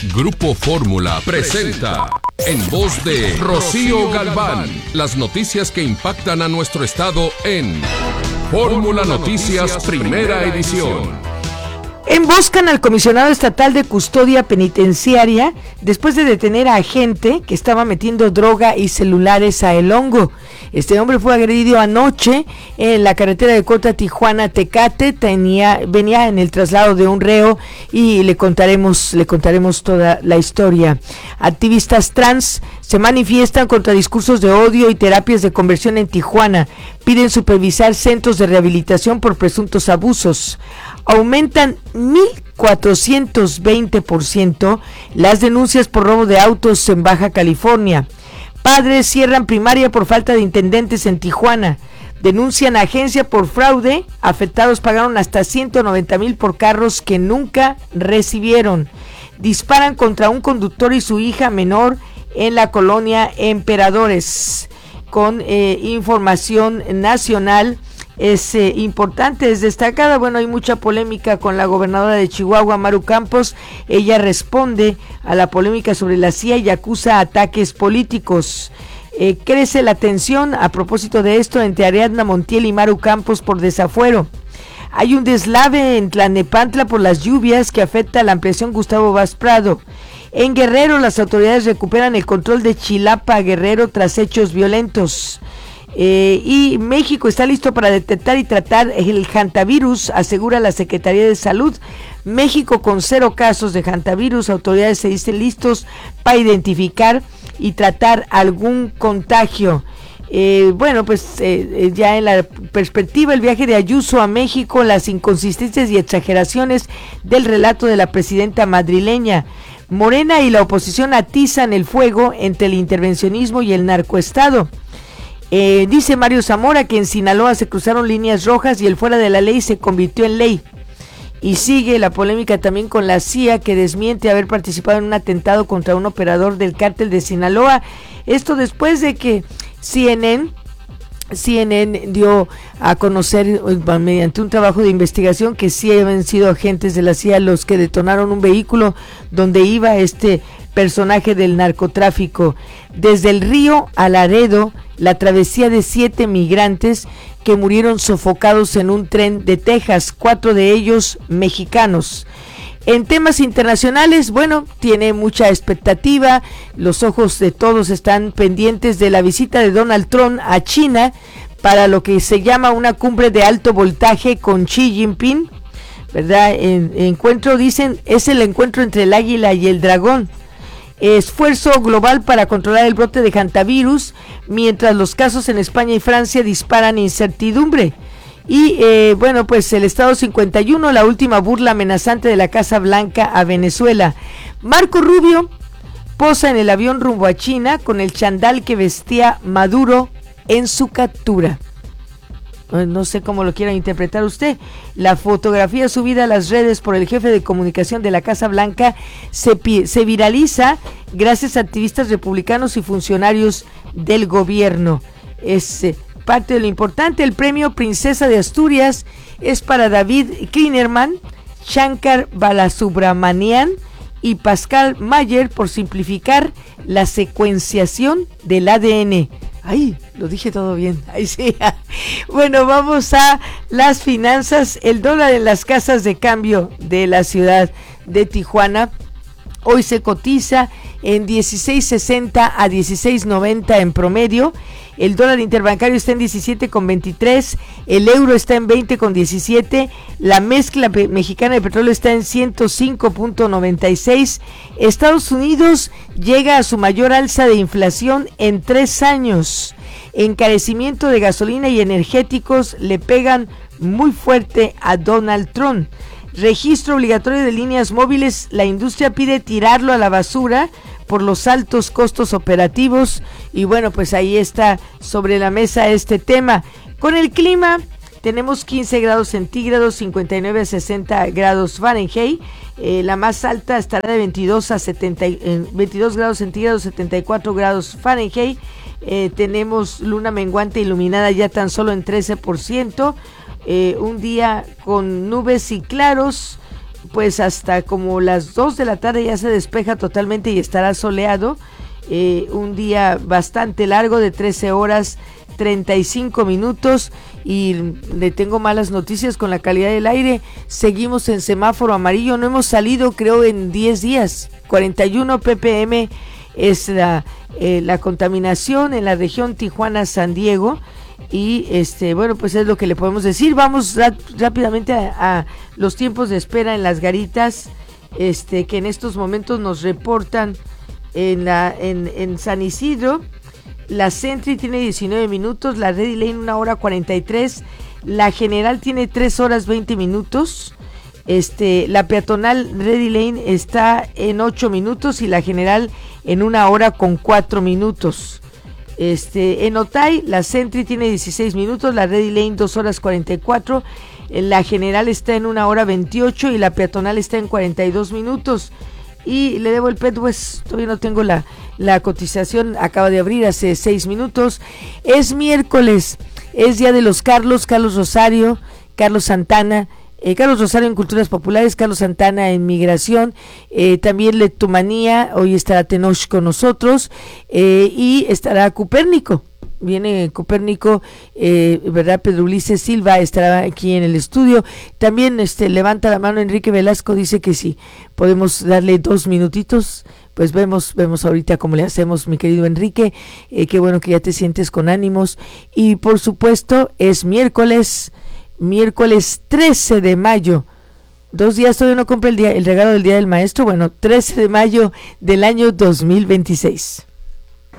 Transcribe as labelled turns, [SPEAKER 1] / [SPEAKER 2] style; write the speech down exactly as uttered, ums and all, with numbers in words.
[SPEAKER 1] Grupo Fórmula presenta, en voz de Rocío Galván, las noticias que impactan a nuestro estado en Fórmula Noticias Primera Edición.
[SPEAKER 2] Emboscan al comisionado estatal de custodia penitenciaria después de detener a gente que estaba metiendo droga y celulares a El Hongo. Este hombre fue agredido anoche en la carretera de Cota Tijuana-Tecate. Tenía, venía en el traslado de un reo y le contaremos, le contaremos toda la historia. Activistas trans se manifiestan contra discursos de odio y terapias de conversión en Tijuana. Piden supervisar centros de rehabilitación por presuntos abusos. Aumentan mil cuatrocientos veinte por ciento las denuncias por robo de autos en Baja California. Padres cierran primaria por falta de intendentes en Tijuana. Denuncian a agencia por fraude. Afectados pagaron hasta ciento noventa mil por carros que nunca recibieron. Disparan contra un conductor y su hija menor en la colonia Emperadores. Con eh, información nacional. Es eh, importante, es destacada. Bueno, hay mucha polémica con la gobernadora de Chihuahua, Maru Campos. Ella responde a la polémica sobre la C I A y acusa ataques políticos. Eh, crece la tensión a propósito de esto entre Ariadna Montiel y Maru Campos por desafuero. Hay un deslave en Tlalnepantla por las lluvias que afecta a la ampliación Gustavo Vaz Prado. En Guerrero, las autoridades recuperan el control de Chilapa, Guerrero, tras hechos violentos. Eh, y México está listo para detectar y tratar el hantavirus, asegura la Secretaría de Salud. México con cero casos de hantavirus. Autoridades se dicen listos para identificar y tratar algún contagio. Eh, bueno, pues eh, ya en la perspectiva, el viaje de Ayuso a México, las inconsistencias y exageraciones del relato de la presidenta madrileña. Morena y la oposición atizan el fuego entre el intervencionismo y el narcoestado. Eh, dice Mario Zamora que en Sinaloa se cruzaron líneas rojas y el fuera de la ley se convirtió en ley. Y sigue la polémica también con la C I A, que desmiente haber participado en un atentado contra un operador del cártel de Sinaloa. Esto después de que C N N, C N N dio a conocer mediante un trabajo de investigación que sí habían sido agentes de la C I A los que detonaron un vehículo donde iba este personaje del narcotráfico. Desde el Río a Laredo, la travesía de siete migrantes que murieron sofocados en un tren de Texas, cuatro de ellos mexicanos. En temas internacionales, bueno, tiene mucha expectativa, los ojos de todos están pendientes de la visita de Donald Trump a China para lo que se llama una cumbre de alto voltaje con Xi Jinping, ¿verdad? En, en encuentro, dicen, es el encuentro entre el águila y el dragón. Esfuerzo global para controlar el brote de hantavirus, mientras los casos en España y Francia disparan incertidumbre. Y eh, bueno, pues el Estado cincuenta y uno, la última burla amenazante de la Casa Blanca a Venezuela. Marco Rubio posa en el avión rumbo a China con el chandal que vestía Maduro en su captura. No sé cómo lo quiera interpretar usted. La fotografía subida a las redes por el jefe de comunicación de la Casa Blanca se, se viraliza gracias a activistas republicanos y funcionarios del gobierno. Es eh, parte de lo importante. El premio Princesa de Asturias es para David Klinerman, Shankar Balasubramanian y Pascal Mayer por simplificar la secuenciación del A D N. Ay, lo dije todo bien. Ay, sí. Bueno, vamos a las finanzas. El dólar en las casas de cambio de la ciudad de Tijuana hoy se cotiza en dieciséis sesenta a dieciséis noventa en promedio. El dólar interbancario está en diecisiete con veintitrés, el euro está en veinte con diecisiete, la mezcla mexicana de petróleo está en ciento cinco punto noventa y seis. Estados Unidos llega a su mayor alza de inflación en tres años. Encarecimiento de gasolina y energéticos le pegan muy fuerte a Donald Trump. Registro obligatorio de líneas móviles, la industria pide tirarlo a la basura por los altos costos operativos. Y bueno, pues ahí está sobre la mesa este tema. Con el clima, tenemos quince grados centígrados, cincuenta y nueve a sesenta grados Fahrenheit. Eh, la más alta estará de veintidós a setenta, eh, veintidós grados centígrados, setenta y cuatro grados Fahrenheit. Eh, tenemos luna menguante iluminada ya tan solo en trece por ciento. Eh, un día con nubes y claros, pues hasta como las dos de la tarde ya se despeja totalmente y estará soleado. Eh, un día bastante largo de trece horas treinta y cinco minutos, y le tengo malas noticias con la calidad del aire. Seguimos en semáforo amarillo, no hemos salido creo en diez días. Cuarenta y uno ppm es la, eh, la contaminación en la región Tijuana-San Diego. Y este bueno, pues es lo que le podemos decir. Vamos ra- rápidamente a, a los tiempos de espera en las garitas, este que en estos momentos nos reportan en la en, en San Isidro. La Sentry tiene diecinueve minutos, la Ready Lane una hora cuarenta y tres, la General tiene tres horas veinte minutos, este la peatonal Ready Lane está en ocho minutos y la General en una hora con cuatro minutos. Este, en Otay, la Sentry tiene dieciséis minutos, la Ready Lane dos horas cuarenta y cuatro, la General está en una hora veintiocho y la peatonal está en cuarenta y dos minutos. Y le debo el Pet West, todavía no tengo la, la cotización, acaba de abrir hace seis minutos. Es miércoles, es día de los Carlos, Carlos Rosario, Carlos Santana, eh, Carlos Rosario en Culturas Populares, Carlos Santana en Migración, eh, también Leptomanía, hoy estará Tenoch con nosotros, eh, y estará Copérnico. Viene Copérnico, eh, ¿verdad? Pedro Ulises Silva estará aquí en el estudio. También este levanta la mano Enrique Velasco, dice que sí, podemos darle dos minutitos. Pues vemos, vemos ahorita cómo le hacemos, mi querido Enrique. Eh, qué bueno que ya te sientes con ánimos. Y por supuesto, es miércoles, miércoles trece de mayo. Dos días todavía no cumple el día, el regalo del Día del Maestro. Bueno, trece de mayo del año dos mil veintiséis.